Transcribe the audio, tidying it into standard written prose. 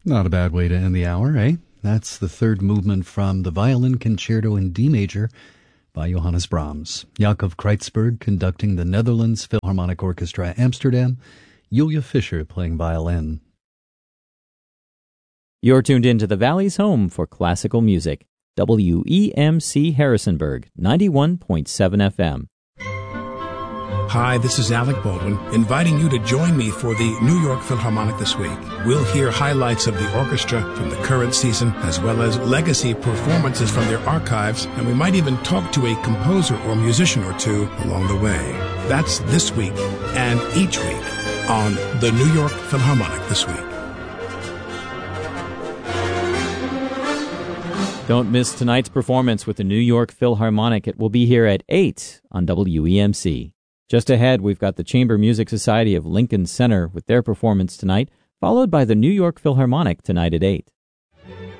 Not a bad way to end the hour, eh? That's the third movement from the Violin Concerto in D major by Johannes Brahms. Jacob Kreitzberg conducting the Netherlands Philharmonic Orchestra Amsterdam, Julia Fischer playing violin. You're tuned in to the Valley's home for classical music. WEMC Harrisonburg, 91.7 FM. Hi, this is Alec Baldwin, inviting you to join me for the New York Philharmonic this week. We'll hear highlights of the orchestra from the current season, as well as legacy performances from their archives, and we might even talk to a composer or musician or two along the way. That's this week and each week on the New York Philharmonic this week. Don't miss tonight's performance with the New York Philharmonic. It will be here at 8 on WEMC. Just ahead, we've got the Chamber Music Society of Lincoln Center with their performance tonight, followed by the New York Philharmonic tonight at 8.